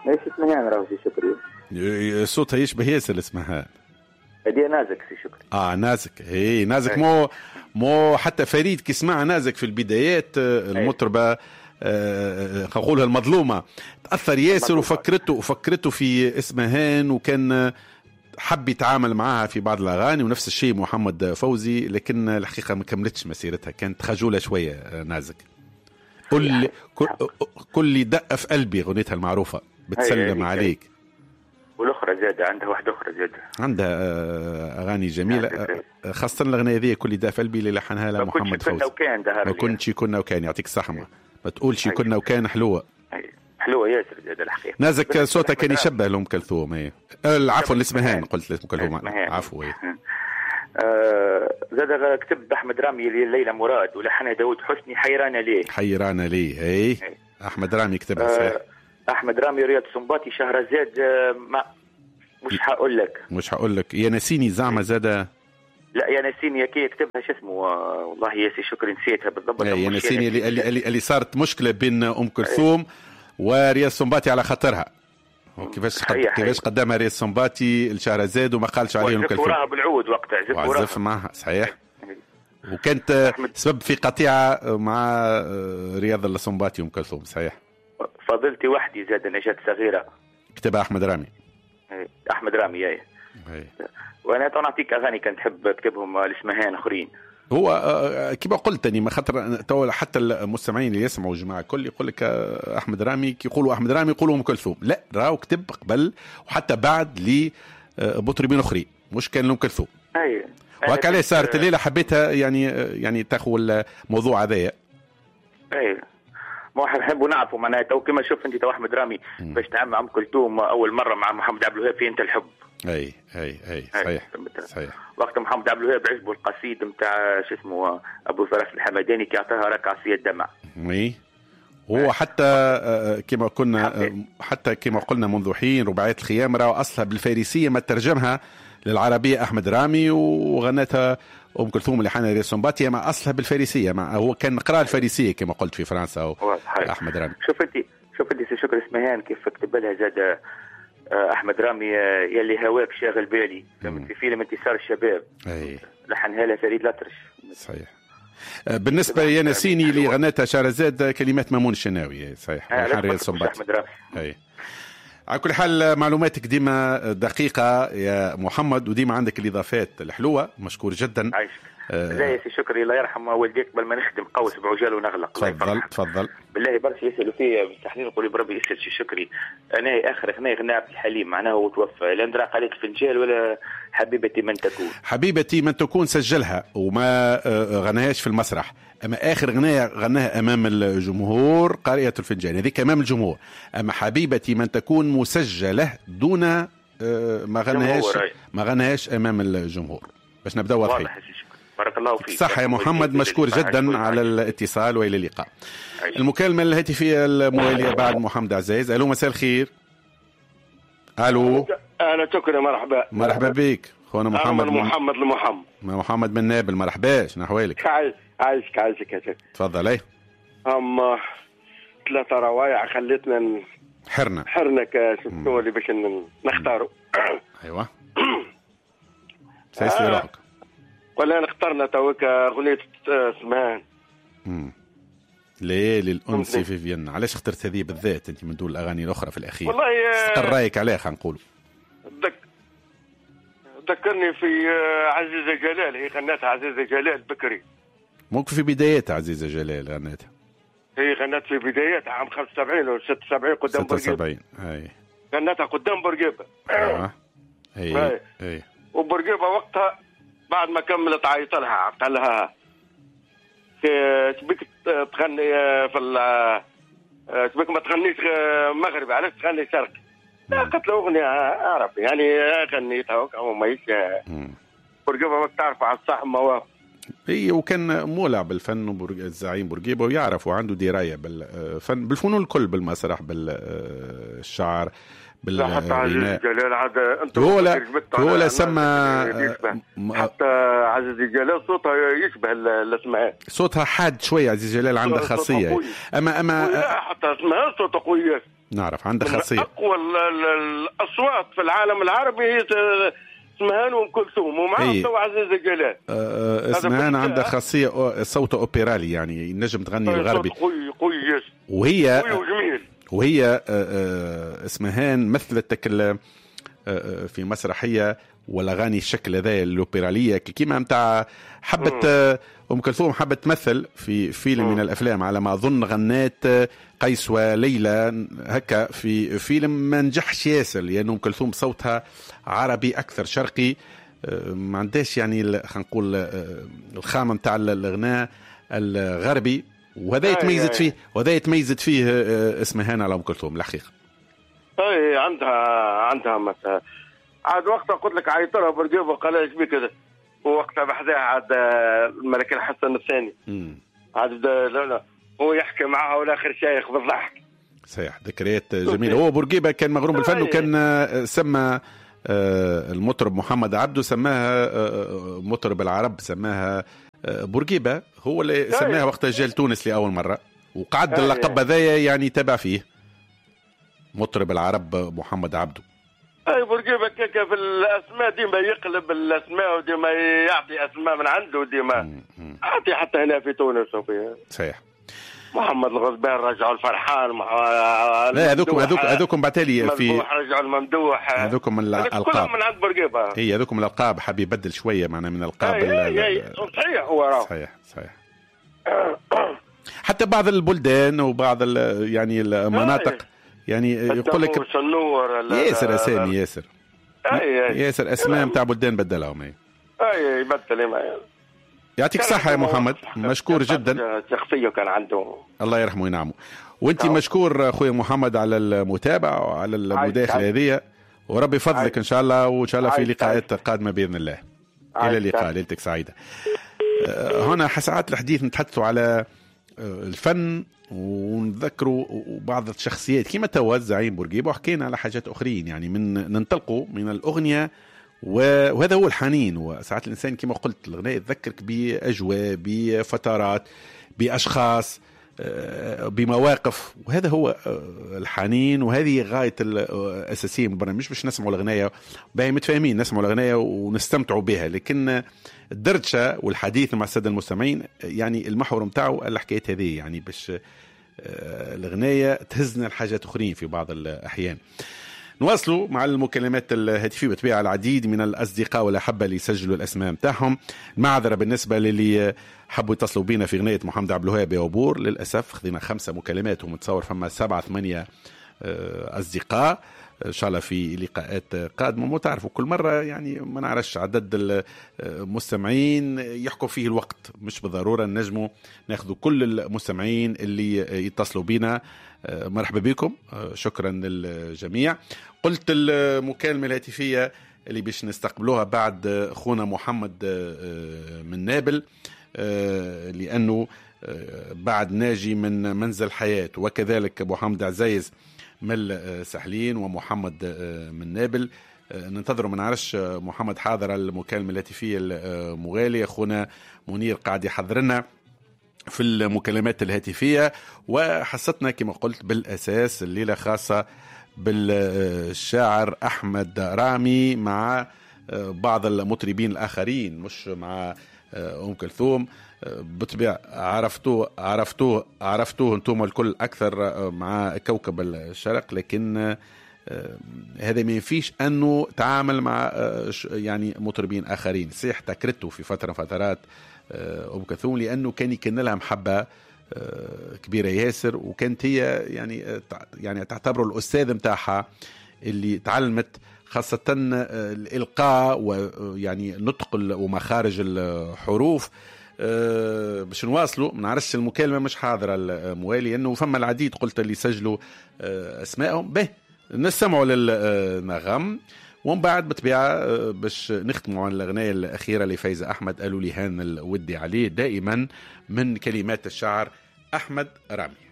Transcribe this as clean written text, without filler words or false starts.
ايش اسمهان راهو سي شكري؟ صوتها يشبه ياسر اسمها. هذه نازك سي شكري. نازك. هي نازك. مو حتى فريد كي سمع نازك في البدايات المطربة نقولها المظلومة تأثر ياسر وفكرته في اسمهان، وكان حب يتعامل معها في بعض الأغاني، ونفس الشيء محمد فوزي، لكن الحقيقة ما كملتش مسيرتها، كانت خجولة شوية نازك. كل دقة في قلبي غنيتها المعروفة بتسلم عليك. والأخرى زادة عندها واحدة أخرى زادة عندها أغاني جميلة، خاصة الأغنية ذي كل دقة في قلبي اللي لحنها لها محمد فوزي. ما كنتش كنا وكان. يعطيك الصحة. ما تقولش كنا وكان حلوة. حلوة ياسر زادة الحقيقة. نازك صوتها كان يشبه لأم كلثوم. العفو الاسمهان قلت لأم كلثوم. عفوا. زاد كتب أحمد رامي ليلى مراد ولحنها داود حسني حيران ليه. أحمد رامي كتبها صحيح. أحمد رامي رياض سنباطي شهرزاد. مش هقول لك يا نسيني زعمة زادة. لا يا نسيني يا كي يكتبها شو اسمه والله يا سي شكري نسيتها بالضبط. يا نسيني اللي صارت مشكلة بين أم كلثوم ورياض سنباطي على خاطرها. كيفاش قدمها رياض سنباطي لشهرزاد وما قالش عليه أم كلثوم. وراها بالعود وقتها وعزف معها صحيح. وكانت سبب في قطيعة مع رياض السنباطي وأم كلثوم صحيح. فضلتي وحدي زاد نجاة صغيرة كتبها أحمد رامي. وانا نعطيك اغاني كنت نحب اكتبهم لاسمهان اخرين. هو كما قلت اني ما خاطر حتى المستمعين اللي يسمعوا الجماعه الكل يقول لك احمد رامي كي يقولوا احمد رامي يقولوا ام كلثوم. لا راهو كتب قبل وحتى بعد لمطربين اخرين مش كان ام كلثوم. وهكا علاش صارت الليله حبيتها يعني تاخذ الموضوع هذايا. ما نحبوا نعرفوا معناها تو كما شوف انت تو احمد رامي باش تعامل مع ام كلثوم اول مره مع محمد عبد الوهاب في انت الحب. اي صحيح. وقت محمد عبد الوهاب عجبه القصيد نتاع شو اسمه ابو فراس الحمداني كي اعطاها ركع سي الدمع. هو حتى كما قلنا منذ حين رباعية الخيام راهو اصلها بالفارسيه ما ترجمها للعربيه احمد رامي وغنتها ام كلثوم اللي حنا رياض سنباطي مع اصلها بالفارسيه. هو كان قرأ الفارسيه كما قلت في فرنسا احمد رامي. شوف انت سي شكر اسمهان كيف كتب لها زاد احمد رامي يلي هواك شاغل بالي في فيلم انتصار الشباب. لحنها لها فريد الأطرش صحيح. بالنسبه يا نسيني اللي غنتها شهرزاد كلمات مامون الشناوي صحيح. رياض سنباطي. على كل حال معلوماتك ديما دقيقة يا محمد وديما عندك الإضافات الحلوة. مشكور جدا. زي سي شكري الله يرحم والديك قبل ما نختم قوس بعجال ونغلق. تفضل. بالله برشا يسألوا فيا بالتحليل نقول بربي يسأل سي شكري أنا آخر غناء غناء عبد الحليم معناه هو توفى لا قالت الفنجال ولا حبيبتي من تكون. حبيبتي من تكون سجلها وما غناهاش في المسرح، أما آخر غناء غناها أمام الجمهور قارئة الفنجان هذيك أمام الجمهور. أما حبيبتي من تكون مسجلة دون ما غناهاش أمام الجمهور باش نبدأ واضحين. بارك الله فيك. صح يا محمد مشكور جدا على الاتصال وإلى اللقاء. المكالمة الهاتفية الموالية بعد محمد عزيز. ألو مساء الخير. ألو أنا شكرا. مرحبا بك خونا محمد من نابل. مرحباش نحوالك. عايشك يا شيخ. تفضل. اي ثلاثة روايع خلتنا حرنا شنو اللي باش نختاروا. ايوه سيسلي روحك. ولا اخترنا توك أغنية اسمها ليالي الأنس في فيينا. علاش اخترت هذه بالذات انت من دون الأغاني الأخرى في الأخير؟ والله استقر رايك عليها خلينا نقولوا. ذكرني في عزيزة جلال. هي غنتها عزيزة جلال بكري. ممكن في بدايات عزيزة جلال غنتها. هي غنت في بدايات عام 75 و 76 قدام بورقيبة. 76 اي غنتها قدام بورقيبة. اي وبورقيبة وقتها بعد ما كملت عيط لها قال لها تبيك تغني في تبيك ما تغنيش مغربي علاش تغني شرقي. قلت له أغنية أعرف يعني غنيتها وما هيش بورقيبة ما تعرف على الصح مواقف. اي وكان مولع بالفن الزعيم بورقيبة ويعرف وعنده دراية بالفن بالفنون الكل بالمسرح بالشعر حتى عزيز جلال عاد انت هو لا سمى حتى عزيز جلال صوتها يشبه الاسماء، صوتها حاد شويه. عزيز جلال عنده خاصيه اما حتى اسمها صوتها قوي، نعرف عنده خاصيه. اقوى الاصوات في العالم العربي هي اسمهان وام كلثوم ومعها تو عزيز جلال. اسمهان عندها خاصيه صوت اوبرالي، يعني نجم تغني الغربي قوي وهي قوي وجميل. وهي اسمهان مثلت في مسرحيه والاغاني الشكل هذا الاوبراليه كيما نتاع حبت ام كلثوم حبت تمثل في فيلم من الافلام على ما اظن غنات قيس وليلى هكا في فيلم ما نجحش ياسر، لان ام كلثوم صوتها عربي اكثر شرقي، ما عندهاش يعني خلينا نقول الخامه نتاع الغناء الغربي، وهذا يتميزت فيه اسمهان على ام كلثوم الحقيقه. اي عندها مثلا عاد وقتها قلت لك عيطرها برقيبه قال ايش بك كذا، ووقتها بحذاها عاد الملك الحسن الثاني عاد لا هو يحكي معها والاخر شايخ بالضحك. صحيح ذكريات جميله. هو بورقيبه كان مغروم بالفن، وكان سمى المطرب محمد عبده سماها مطرب العرب، سماها بورقيبه، هو اللي سماها وقتها جال تونس لاول مره، وقعد اللقب هذايا يعني تابع فيه مطرب العرب محمد عبده. اي بورقيبه كيكا في الاسماء ديما يقلب الاسماء وديما يعطي اسماء من عنده وديما يعطي حتى هنا في تونس وفي صحيح. محمد الغزبان رجعوا الفرحان لا هذوكم بعتالي في رجعوا الممدوح، هذوكم الالقاب كلهم من عند بورقيبه. هي هذوكم الالقاب حاب يبدل شويه معنا من الالقاب. صحيح هو راه صحيح حتى بعض البلدان وبعض يعني المناطق يعني يقول لك ياسر اسامي ياسر اسماء نتاع بلدان بدلهم. اي يبدل يعطيك الصحة يا محمد، مشكور جدا. شخصية كان عنده الله يرحمه وينعمه. وانت مشكور اخوي محمد على المتابعة وعلى المداخلة هذه، وربي فضلك ان شاء الله، وان شاء الله في لقاءات قادمة باذن الله. الى اللقاء، ليلتك سعيدة. هنا ساعات الحديث نتحدثوا على الفن ونذكروا بعض الشخصيات كما توا زعيم بورقيبة، وحكينا على حاجات اخرين يعني من ننطلقوا من الاغنية، وهذا هو الحنين. وساعات الإنسان كما قلت الغناء يتذكرك بأجواء، بفترات، بأشخاص، بمواقف، وهذا هو الحنين. وهذه غاية الأساسية من البرنامج، مش باش نسمعوا الغناية باهي متفاهمين، نسمعوا الغناية ونستمتعوا بها، لكن الدردشة والحديث مع السادة المستمعين يعني المحور متاعه الحكايات هذه، يعني باش الغناية تهزنا الحاجات أخرين في بعض الأحيان. نواصلوا مع المكالمات الهاتفية. بتبيع العديد من الأصدقاء والأحبة اللي يسجلوا الأسماء متاعهم. معذرة بالنسبة للي حبوا يتصلوا بينا في غناية محمد عبد الوهاب يا وبور، للأسف خذينا 5 مكالمات ومتصور فما 7-8 أصدقاء. إن شاء الله في لقاءات قادمة. ما تعرفوا كل مرة يعني ما نعرفش عدد المستمعين يحكوا فيه الوقت، مش بالضرورة نجموا ناخذوا كل المستمعين اللي يتصلوا بينا. مرحبا بكم، شكرا للجميع. قلت المكالمة الهاتفية اللي باش نستقبلوها بعد أخونا محمد من نابل، لأنه بعد ناجي من منزل حياة، وكذلك أبو حمد عزيز من سحلين ومحمد من نابل. ننتظروا من عرش محمد حاضر المكالمة الهاتفية المغالية. أخونا منير قاعد يحضرنا في المكالمات الهاتفية، وحصتنا كما قلت بالأساس الليلة خاصة بالشاعر أحمد رامي مع بعض المطربين الآخرين، مش مع أم كلثوم. بالطبع عرفتوه انتم الكل أكثر مع كوكب الشرق، لكن هذا ما ينفيش أنه تعامل مع يعني مطربين آخرين. صحيح تكرته في فترات أم كلثوم، لأنه كان لها محبة كبيرة ياسر، وكانت هي يعني تعتبره الأستاذ متاعها اللي تعلمت خاصة الإلقاء ويعني نطق ومخارج الحروف. باش نواصلوا ما نعرفش المكالمة مش حاضرة الموالي، لأنه فما العديد قلت اللي سجلوا أسمائهم. به نستمعوا للنغم ومن بعد بطبيعة باش نختموا عن الأغنية الأخيرة لفايزة أحمد قالوا لي هان الودي عليه دائما من كلمات الشاعر أحمد رامي.